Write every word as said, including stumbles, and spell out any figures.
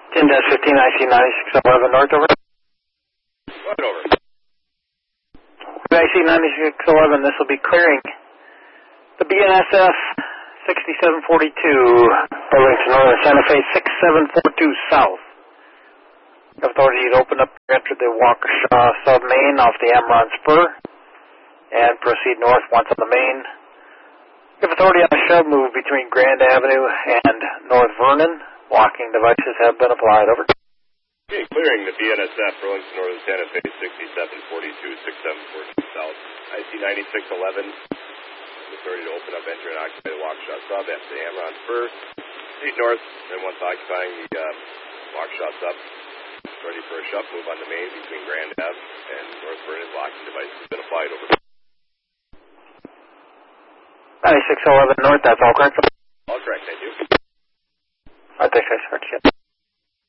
ten fifteen, I C ninety-six eleven North, over. Right over. I C ninety-six eleven, this will be clearing the B N S F sixty-seven forty-two, Burlington Northern Santa Fe six seven four two South. Authorities open up, enter the Waukesha sub-main off the Amron Spur, and proceed north once on the main. If authority on the shove, move between Grand Avenue and North Vernon. Walking devices have been applied, over. Okay, clearing the B N S F, Burlington Northern Santa Fe sixty-seven forty-two, six seven four two South. I C ninety-six eleven, authority to open up, enter, and occupy the Waukesha sub at the Amron Spur. Proceed north, and once occupying the uh, Waukesha sub, ready for a shove, move on the main between Grand Ave and North Vernon. Locking device has been applied, over. ninety-six eleven North, that's all correct. All correct, thank you. I think I heard you.